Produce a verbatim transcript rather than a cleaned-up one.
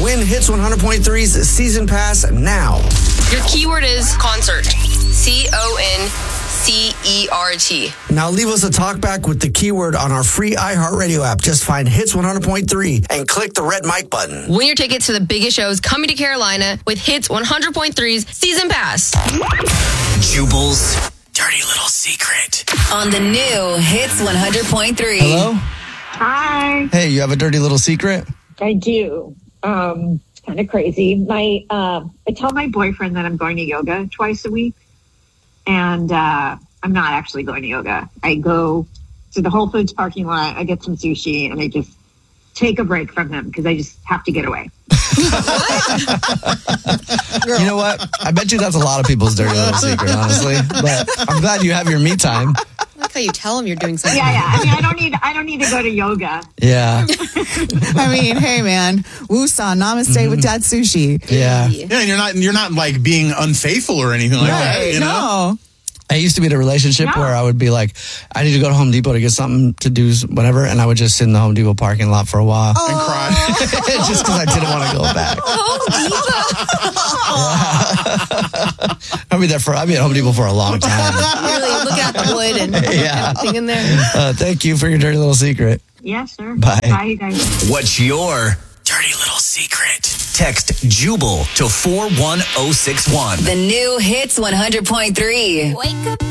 Win Hits one hundred point three's season pass now. Your keyword is concert. C O N C E R T. Now leave us a talkback with the keyword on our free iHeartRadio app. Just find Hits one hundred point three and click the red mic button. Win your tickets to the biggest shows coming to Carolina with Hits one hundred point three's season pass. Jubal's dirty little secret. On the new Hits one hundred point three. Hello? Hi. Hey, you have a dirty little secret? I do. Um, it's kind of crazy. My, uh, I tell my boyfriend that I'm going to yoga twice a week, and uh, I'm not actually going to yoga. I go to the Whole Foods parking lot, I get some sushi, and I just take a break from him because I just have to get away. You know what? I bet you that's a lot of people's dirty little secret, honestly. But I'm glad you have your me time. I like how you tell them you're doing something. Yeah, yeah. I mean, I don't need, I don't need to go to yoga. Yeah. I mean, hey man, woosah, namaste mm-hmm. with dad sushi. Yeah. Yeah, and you're not you're not like being unfaithful or anything like right. that. You know? No. I used to be in a relationship No. where I would be like, I need to go to Home Depot to get something to do, whatever, and I would just sit in the Home Depot parking lot for a while. And cry. Just because I didn't want to go back. I'll be there for, I'll be at Home Depot for a long time. Really look at the wood and Yeah. everything in there. Uh, thank you for your dirty little secret. Yes, sir. Bye. Bye, you guys. What's your dirty little secret? Text Jubal to four one zero six one. The new Hits one hundred point three. Wake up.